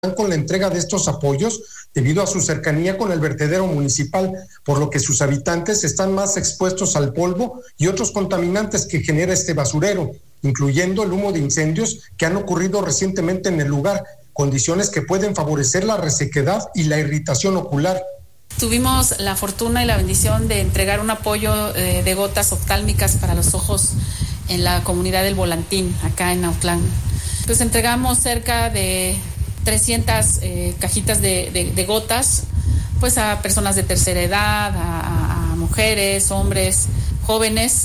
con la entrega de estos apoyos debido a su cercanía con el vertedero municipal, por lo que sus habitantes están más expuestos al polvo y otros contaminantes que genera este basurero, incluyendo el humo de incendios que han ocurrido recientemente en el lugar, condiciones que pueden favorecer la resequedad y la irritación ocular. Tuvimos la fortuna y la bendición de entregar un apoyo de gotas oftálmicas para los ojos en la comunidad del Volantín, acá en Autlán. Pues entregamos cerca de 300 cajitas de gotas, pues a personas de tercera edad, a mujeres, hombres, jóvenes.